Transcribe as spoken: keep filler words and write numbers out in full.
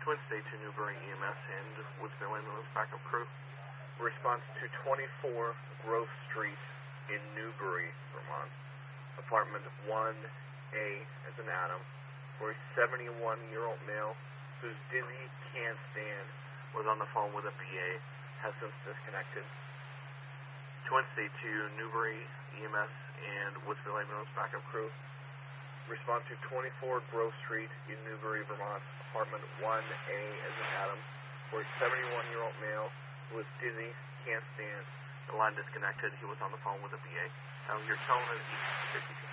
Twin State to Newbury E M S and Woodsville Ambulance Backup Crew. Response to twenty-four Grove Street in Newbury, Vermont. Apartment one A as in Adam, where a seventy-one-year-old male who's dizzy, can't stand, was on the phone with a P A, has since disconnected. Twin State to Newbury E M S and Woodsville Ambulance Backup Crew. Response to twenty-four Grove Street in Newbury, Vermont. Apartment one A as in Adam, where a seventy-one-year-old male who was dizzy, can't stand. The line disconnected. He was on the phone with a P A. Now your tone is fifty-two.